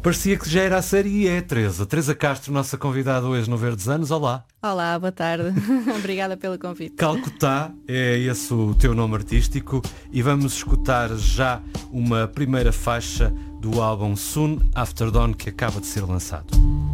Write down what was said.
Parecia que já era a série e é Teresa Castro, nossa convidada hoje no Verdes Anos. Olá. Olá, boa tarde. Obrigada pelo convite. Calcutá é esse o teu nome artístico e vamos escutar já uma primeira faixa do álbum Soon After Dawn que acaba de ser lançado.